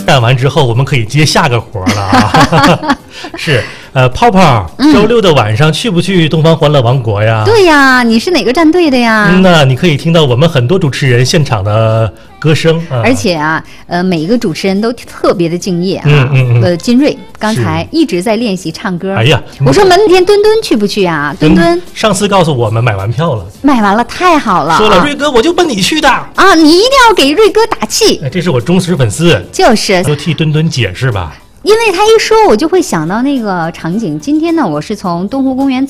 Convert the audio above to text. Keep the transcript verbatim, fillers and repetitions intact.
干完之后，我们可以接下个活了啊！是，呃，泡泡，周六的晚上去不去东方欢乐王国呀？ 对呀，你是哪个战队的呀？ 嗯呐，你可以听到我们很多主持人现场的歌声啊， 而且啊，呃，每一个主持人都特别的敬业啊。 嗯嗯嗯呃，金瑞刚才一直在练习唱歌。 哎呀， 我说门田墩墩去不去啊？墩墩、 嗯，上次告诉我们买完票了， 买完了，太好了。 说了，瑞哥我就奔你去的啊！你一定要给瑞哥打气。 哎，这是我忠实粉丝， 就是就替墩墩解释吧。 因为他一说，我就会想到那个场景。今天呢，我是从东湖公园